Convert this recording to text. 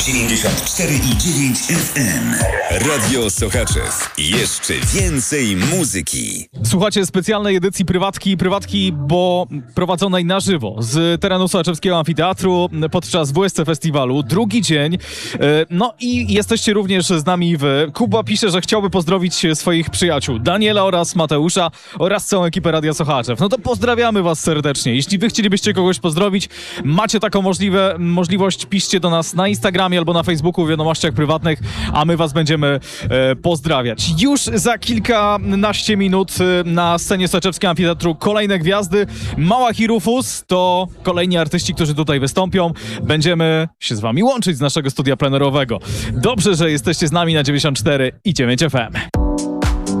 94,9 FM. Radio Sochaczew. Jeszcze więcej muzyki. Słuchacie specjalnej edycji Prywatki, bo prowadzonej na żywo z terenu Sochaczewskiego Amfiteatru podczas WSC Festiwalu. Drugi dzień. No i jesteście również z nami wy. Kuba pisze, że chciałby pozdrowić swoich przyjaciół Daniela oraz Mateusza oraz całą ekipę Radia Sochaczew. No to pozdrawiamy was serdecznie. Jeśli wy chcielibyście kogoś pozdrowić, macie taką możliwość, piszcie do nas na Instagramie albo na Facebooku w wiadomościach prywatnych, a my was będziemy pozdrawiać. Już za kilkanaście minut na scenie Sochaczewskiego Amfiteatru kolejne gwiazdy. Małach i Rufus to kolejni artyści, którzy tutaj wystąpią. Będziemy się z wami łączyć z naszego studia plenerowego. Dobrze, że jesteście z nami na 94 i 9 FM.